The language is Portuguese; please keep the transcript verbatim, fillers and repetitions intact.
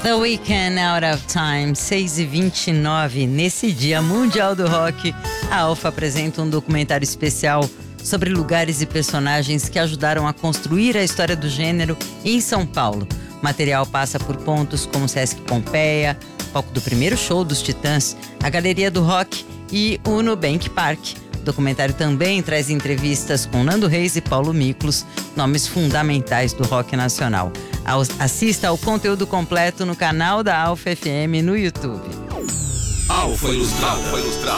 The Weeknd, Out of Time, seis e vinte e nove. Nesse Dia Mundial do Rock, a Alfa apresenta um documentário especial sobre lugares e personagens que ajudaram a construir a história do gênero em São Paulo. O material passa por pontos como o Sesc Pompeia, palco do primeiro show dos Titãs, a Galeria do Rock e o Nubank Park. O documentário também traz entrevistas com Nando Reis e Paulo Miklos, nomes fundamentais do rock nacional. Assista ao conteúdo completo no canal da Alfa F M no YouTube. Alfa Ilustrada.